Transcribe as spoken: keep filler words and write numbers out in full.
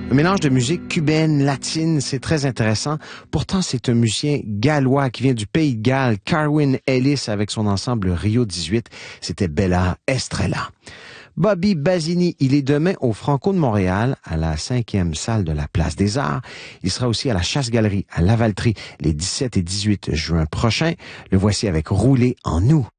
Un mélange de musique cubaine, latine, c'est très intéressant. Pourtant, c'est un musicien gallois qui vient du pays de Galles, Carwyn Ellis, avec son ensemble Rio dix-huit. C'était Bella Estrella. Bobby Basini, il est demain au Franco de Montréal, à la cinquième salle de la Place des Arts. Il sera aussi à la Chasse-Galerie, à Lavaltrie, les dix-sept et dix-huit juin prochains. Le voici avec Rouler en nous.